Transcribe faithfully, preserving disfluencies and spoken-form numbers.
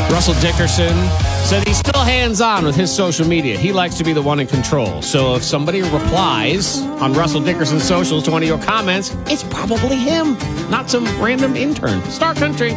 Russell Dickerson said he's still hands-on with his social media. He likes to be the one in control. So if somebody replies on Russell Dickerson's socials to one of your comments, it's probably him, not some random intern. Star Country.